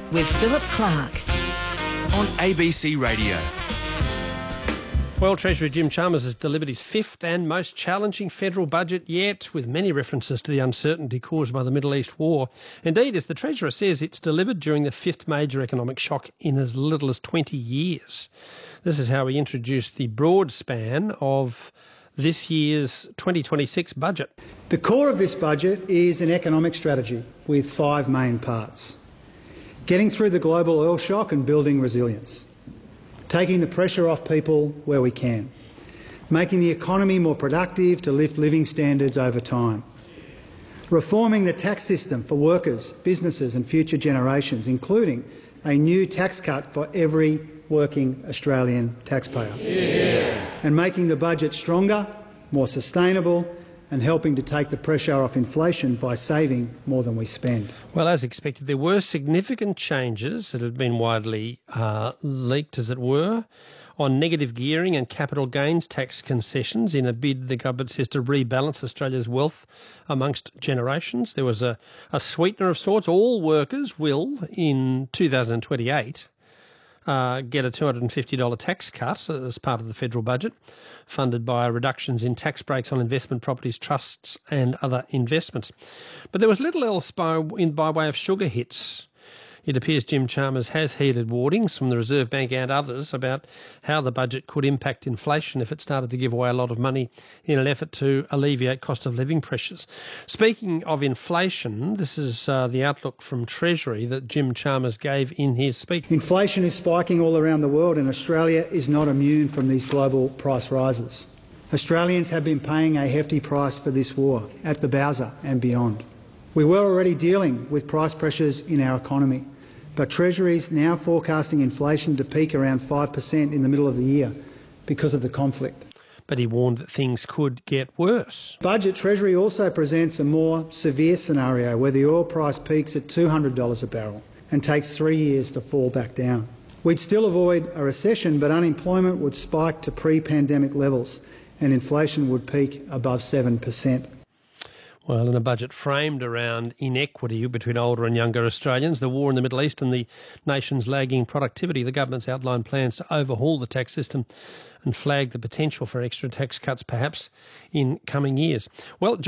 with Philip Clark on ABC Radio. Well, Treasurer Jim Chalmers has delivered his fifth and most challenging federal budget yet, with many references to the uncertainty caused by the Middle East war. Indeed, as the Treasurer says, it's delivered during the fifth major economic shock in as little as 20 years. This is how he introduced the broad span of this year's 2026 budget. The core of this budget is an economic strategy with 5 main parts. Getting through the global oil shock and building resilience. Taking the pressure off people where we can. Making the economy more productive to lift living standards over time. Reforming the tax system for workers, businesses and future generations, including a new tax cut for every working Australian taxpayer. Yeah. And making the budget stronger, more sustainable and helping to take the pressure off inflation by saving more than we spend. Well, as expected, there were significant changes that had been widely leaked, as it were, on negative gearing and capital gains tax concessions in a bid, the government says, to rebalance Australia's wealth amongst generations. There was a sweetener of sorts. All workers will, in 2028, get a $250 tax cut as part of the federal budget, funded by reductions in tax breaks on investment properties, trusts and other investments. But there was little else by way of sugar hits. It appears Jim Chalmers has heeded warnings from the Reserve Bank and others about how the budget could impact inflation if it started to give away a lot of money in an effort to alleviate cost of living pressures. Speaking of inflation, this is the outlook from Treasury that Jim Chalmers gave in his speech. Inflation is spiking all around the world and Australia is not immune from these global price rises. Australians have been paying a hefty price for this war at the Bowser and beyond. We were already dealing with price pressures in our economy, but Treasury is now forecasting inflation to peak around 5% in the middle of the year because of the conflict. But he warned that things could get worse. Budget Treasury also presents a more severe scenario where the oil price peaks at $200 a barrel and takes 3 years to fall back down. We'd still avoid a recession, but unemployment would spike to pre-pandemic levels and inflation would peak above 7%. Well, in a budget framed around inequity between older and younger Australians, the war in the Middle East and the nation's lagging productivity, the government's outlined plans to overhaul the tax system and flag the potential for extra tax cuts perhaps in coming years. Well,